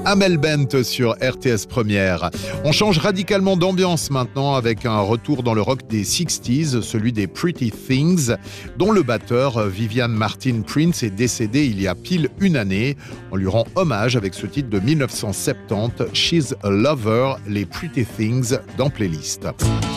Amel Bent sur RTS Première. On change radicalement d'ambiance maintenant avec un retour dans le rock des 60s, celui des Pretty Things, dont le batteur Vivian Martin Prince est décédé il y a pile une année. On lui rend hommage avec ce titre de 1970, She's a Lover, les Pretty Things dans Playlist.